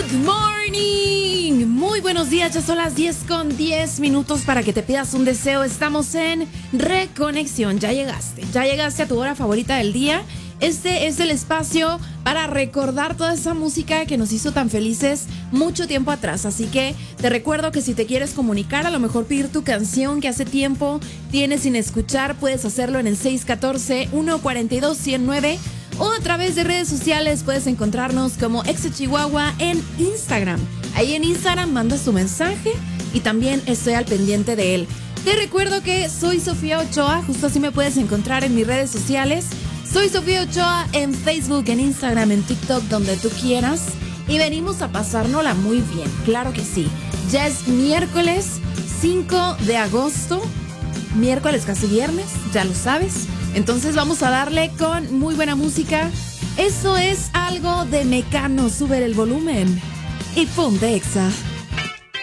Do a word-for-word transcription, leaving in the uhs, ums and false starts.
Good morning. Muy buenos días, ya son las diez con diez minutos para que te pidas un deseo. Estamos en Reconexión. Ya llegaste, ya llegaste a tu hora favorita del día. Este es el espacio para recordar toda esa música que nos hizo tan felices mucho tiempo atrás. Así que te recuerdo que si te quieres comunicar, a lo mejor pedir tu canción que hace tiempo tienes sin escuchar, puedes hacerlo en el seis uno cuatro, uno cuatro dos, uno cero nueve o a través de redes sociales. Puedes encontrarnos como Exa Chihuahua en Instagram. Ahí en Instagram mandas tu mensaje y también estoy al pendiente de él. Te recuerdo que soy Sofía Ochoa, justo así me puedes encontrar en mis redes sociales. Soy Sofía Ochoa en Facebook, en Instagram, en TikTok, donde tú quieras. Y venimos a pasárnosla muy bien, claro que sí. Ya es miércoles cinco de agosto, miércoles casi viernes, ya lo sabes. Entonces vamos a darle con muy buena música. Eso es algo de Mecano, sube el volumen y pum de Exa.